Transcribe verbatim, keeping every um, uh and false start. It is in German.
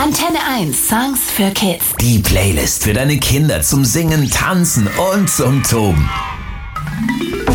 Antenne eins Songs für Kids. Die Playlist für deine Kinder zum Singen, Tanzen und zum Toben.